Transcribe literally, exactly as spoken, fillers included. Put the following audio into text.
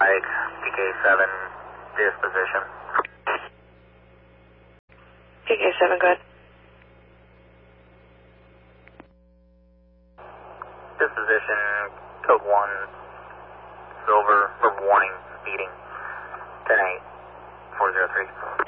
Mike, P K seven, disposition. P K seven, go ahead. Disposition, code one, silver, for warning, speeding, ten eight, four zero three.